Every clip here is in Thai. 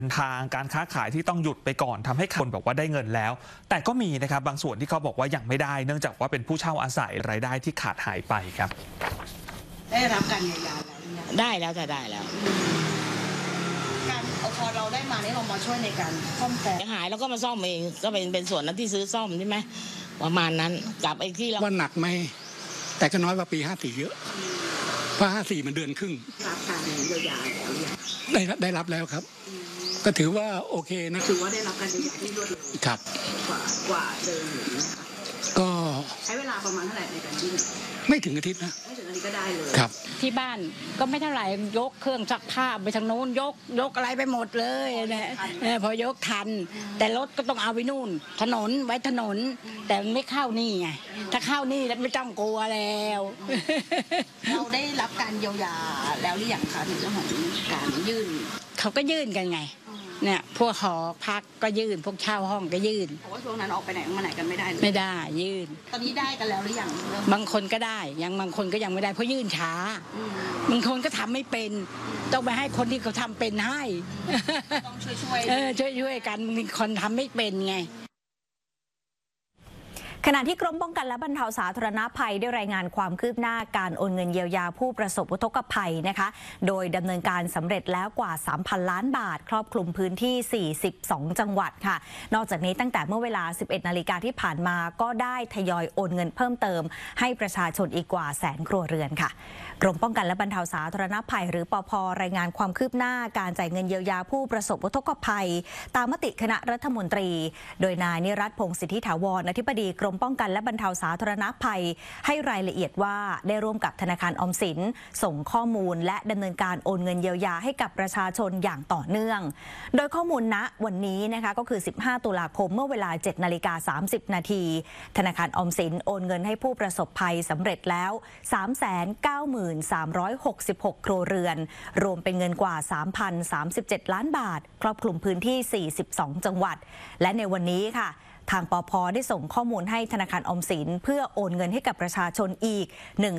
ทางการค้าขายที่ต้องหยุดไปก่อนทำให้คนบอกว่าได้เงินแล้ว แต่ก็มีนะครับบางส่วนที่เขาบอกว่ายังไม่ได้เนื่องจากว่าเป็นผู้เช่าอาศัยรายได้ที่ขาดหายไปครับได้รับการเยียวยาแล้วได้แล้วจะได้แล้วการพอเราได้มานี่เรามาช่วยในการซ่อมแซมหายแล้วก็มาซ่อมเองก็เป็นส่วนนั้นที่ซื้อซ่อมใช่ไหมประมาณนั้นกับไอ้ที่เราว่าหนักไหมแต่ก็น้อยกว่าปี54เยอะเพราะ54มันเดือนครึ่งรับการเยียวยาแล้วได้รับแล้วครับก็ถือว่าโอเคนะถือว่าได้รับการเยียวยาที่รวดเร็วครับกว่าเดิมนะคะก็ใช้เวลาประมาณเท่าไหร่ในการยื่นไม่ถึงอาทิตย์นะไม่ถึงอาทิตย์ก็ได้เลยครับที่บ้านก็ไม่เท่าไหร่ยกเครื่องซักผ้าไปทางโน้นยกอะไรไปหมดเลยนะพอยกทันแต่รถก็ต้องเอาไปนู่นถนนไว้ถนนแต่ไม่เข้านี่ไงถ้าเข้านี่แล้วไม่ต้องกลัวแล้วเราได้รับการเยียวยาแล้วหรือยังคะในเรื่องของการยื่นเขาก็ยื่นกันไงเนี่ยพวกหอพักก็ยื่นพวกเช่าห้องก็ยื่นเพราะว่าช่วงนั้นออกไปไหนมาไหนกันไม่ได้ไม่ได้ยื่นตอนนี้ได้กันแล้วหรือยังบางคนก็ได้ยังบางคนก็ยังไม่ได้เพราะยื่นช้าบางคนก็ทำไม่เป็นต้องไปให้คนที่เขาทำเป็นให้ต้องช่วยช่วยกันมีคนทำไม่เป็นไงขณะที่กรมป้องกันและบรรเทาสาธารณภัยได้รายงานความคืบหน้าการโอนเงินเยียวยาผู้ประสบอุทกภัยนะคะโดยดำเนินการสำเร็จแล้วกว่า 3,000 ล้านบาทครอบคลุมพื้นที่ 42 จังหวัดค่ะนอกจากนี้ตั้งแต่เมื่อเวลา 11 นาฬิกาที่ผ่านมาก็ได้ทยอยโอนเงินเพิ่มเติมให้ประชาชนอีกกว่าแสนครัวเรือนค่ะกรมป้องกันและบรรเทาสาธารณภัยหรือปภ.รายงานความคืบหน้าการจ่ายเงินเยียวยาผู้ประสบอุทกภัยตามมติคณะรัฐมนตรีโดยนายนิรัตน์ พงษ์สิทธิถาวรอธิบดีกรมป้องกันและบรรเทาสาธารณภัยให้รายละเอียดว่าได้ร่วมกับธนาคารออมสินส่งข้อมูลและดำเนินการโอนเงินเยียวยาให้กับประชาชนอย่างต่อเนื่องโดยข้อมูลณวันนี้นะคะก็คือ15 ตุลาคมเมื่อเวลา 7:30 นาทีธนาคารออมสินโอนเงินให้ผู้ประสบภัยสำเร็จแล้ว 393,366 ครัวเรือนรวมเป็นเงินกว่า 3,037 ล้านบาทครอบคลุมพื้นที่ 42 จังหวัดและในวันนี้ค่ะทางปภ.ได้ส่งข้อมูลให้ธนาคารออมสินเพื่อโอนเงินให้กับประชาชนอีก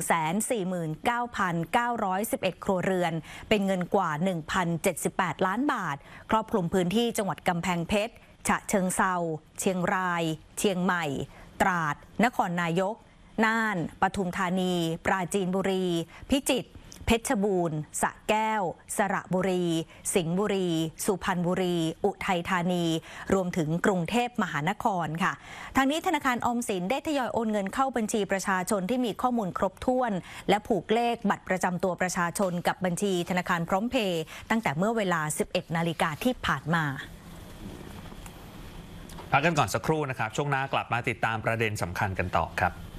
149,911 ครัวเรือนเป็นเงินกว่า 1,078 ล้านบาทครอบคลุมพื้นที่จังหวัดกำแพงเพชรฉะเชิงเทราเชียงรายเชียงใหม่ตราดนครนายกน่านปทุมธานีปราจีนบุรีพิจิตรเพชรบูรณ์สระแก้วสระบุรีสิงห์บุรีสุพรรณบุรีอุทัยธานีรวมถึงกรุงเทพมหานครค่ะทางนี้ธนาคารออมสินได้ทยอยโอนเงินเข้าบัญชีประชาชนที่มีข้อมูลครบถ้วนและผูกเลขบัตรประจำตัวประชาชนกับบัญชีธนาคารพร้อมเพย์ตั้งแต่เมื่อเวลา 11 นาฬิกาที่ผ่านมาพักกันก่อนสักครู่นะครับช่วงหน้ากลับมาติดตามประเด็นสำคัญกันต่อครับ